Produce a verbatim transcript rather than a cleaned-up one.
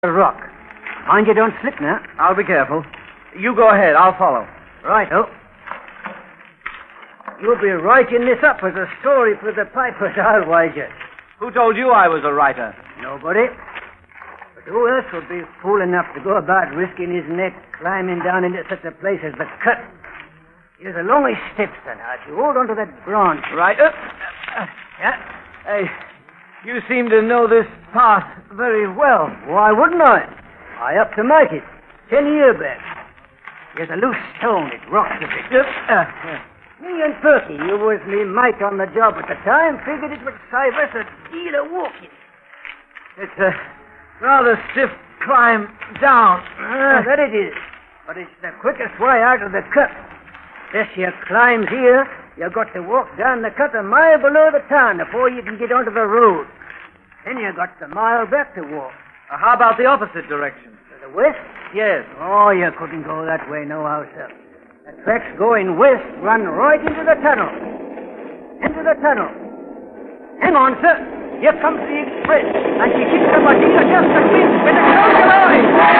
A rock. Mind you don't slip now. I'll be careful. You go ahead. I'll follow. Righto. You'll be writing this up as a story for the papers, I'll wager. Who told you I was a writer? Nobody. But who else would be fool enough to go about risking his neck climbing down into such a place as the cut? Here's a longish steps, then, Archie. Hold on to that branch. Right. Uh, uh, Yeah? hey, you seem to know this path very well. Why wouldn't I? I up to make it. Ten year back. There's a loose stone. It rocks a bit. Uh, uh, me and Perky, who was me mate on the job at the time, figured it would save us a deal of walking. It's a rather stiff climb down. Ah, that it is. But it's the quickest way out of the cut. This you climbs here, you've got to walk down the cut a mile below the town before you can get onto the road. Then you got the mile back to walk. Uh, how about the opposite direction? To the west? Yes. Oh, you couldn't go that way nohow, sir. The tracks going west run right into the tunnel. Into the tunnel. Hang on, sir. Here comes the express. And she kicks up a deal just a bit with a close eye.